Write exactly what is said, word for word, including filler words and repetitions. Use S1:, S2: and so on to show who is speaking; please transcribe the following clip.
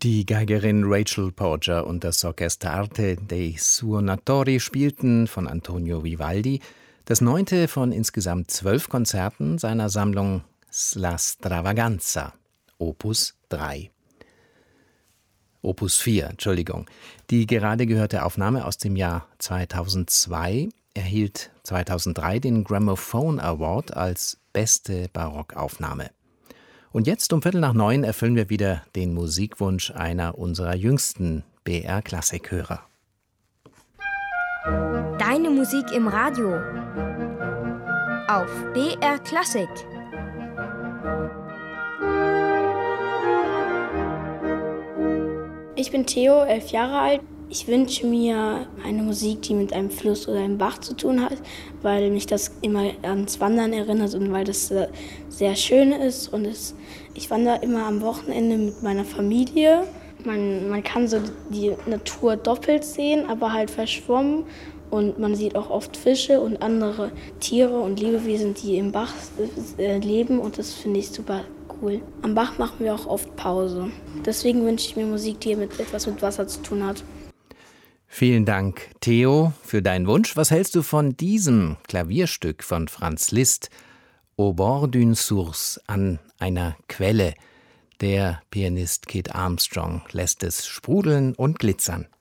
S1: Die Geigerin Rachel Porger und das Orchester Arte dei Suonatori spielten von Antonio Vivaldi das neunte von insgesamt zwölf Konzerten seiner Sammlung La Stravaganza, Opus drei. Opus vier, Entschuldigung. Die gerade gehörte Aufnahme aus dem Jahr zweitausendzwei erhielt zweitausenddrei den Gramophone Award als beste Barockaufnahme. Und jetzt um Viertel nach neun erfüllen wir wieder den Musikwunsch einer unserer jüngsten B R-Klassik-Hörer.
S2: Deine Musik im Radio auf B R Klassik.
S3: Ich bin Theo, elf Jahre alt. Ich wünsche mir eine Musik, die mit einem Fluss oder einem Bach zu tun hat, weil mich das immer ans Wandern erinnert und weil das sehr schön ist. Und es, ich wandere immer am Wochenende mit meiner Familie. Man, man kann so die Natur doppelt sehen, aber halt verschwommen. Und man sieht auch oft Fische und andere Tiere und Lebewesen, die im Bach äh, leben. Und das finde ich super cool. Am Bach machen wir auch oft Pause. Deswegen wünsche ich mir Musik, die mit etwas mit Wasser zu tun hat.
S1: Vielen Dank, Theo, für deinen Wunsch. Was hältst du von diesem Klavierstück von Franz Liszt, Au bord d'une source, an einer Quelle? Der Pianist Kit Armstrong lässt es sprudeln und glitzern.